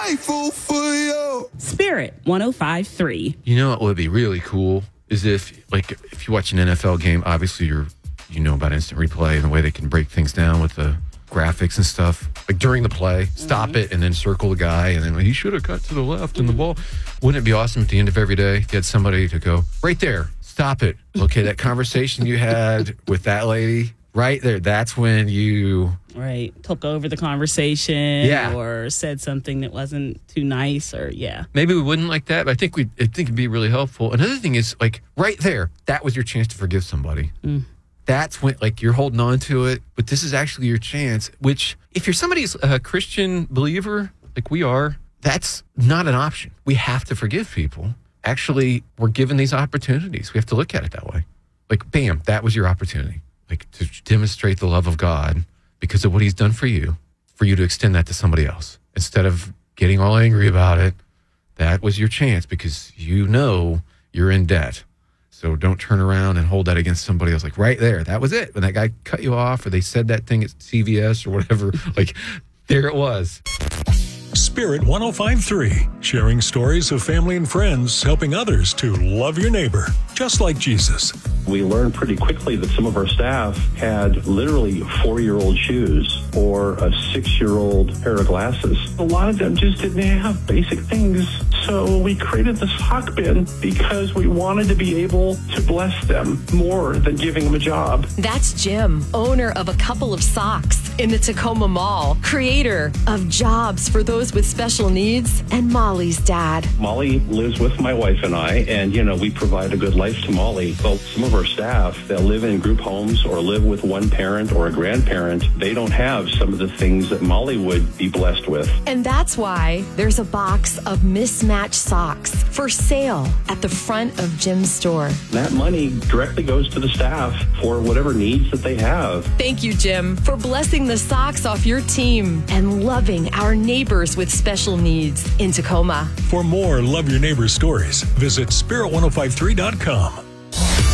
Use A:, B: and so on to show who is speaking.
A: grateful for you.
B: Spirit 105.3.
C: You know what would be really cool is if you watch an NFL game, obviously you know about instant replay and the way they can break things down with the graphics and stuff. Like during the play, stop it and then circle the guy and then he should have cut to the left and the ball. Wouldn't it be awesome at the end of every day if you had somebody to go, right there, stop it. Okay, that conversation you had with that lady, right there, that's when you...
B: Right. Took over the conversation or said something that wasn't too nice or,
C: Maybe we wouldn't like that, but I think it'd be really helpful. Another thing is, like, right there, that was your chance to forgive somebody. That's when, like, you're holding on to it, but this is actually your chance, which, if you're somebody's a Christian believer, like we are, that's not an option. We have to forgive people. Actually, we're given these opportunities. We have to look at it that way. Like, bam, that was your opportunity. Like, to demonstrate the love of God because of what he's done for you to extend that to somebody else. Instead of getting all angry about it, that was your chance because you know you're in debt. So don't turn around and hold that against somebody else. Like right there, that was it. When that guy cut you off or they said that thing at CVS or whatever, like there it was.
D: Spirit 105.3, sharing stories of family and friends, helping others to love your neighbor, just like Jesus.
E: We learned pretty quickly that some of our staff had literally 4-year-old shoes or a 6-year-old pair of glasses. A lot of them just didn't have basic things. So we created the sock bin because we wanted to be able to bless them more than giving them a job.
F: That's Jim, owner of a couple of socks in the Tacoma Mall, creator of Jobs for Those with Special Needs, and Molly's dad.
E: Molly lives with my wife and I, and, we provide a good life to Molly. Well, some of our staff that live in group homes or live with one parent or a grandparent, they don't have some of the things that Molly would be blessed with.
F: And that's why there's a box of mismatched socks for sale at the front of Jim's store.
E: That money directly goes to the staff for whatever needs that they have.
F: Thank you, Jim, for blessing the socks off your team and loving our neighbors with special needs in Tacoma.
D: For more Love Your Neighbor stories, visit spirit1053.com.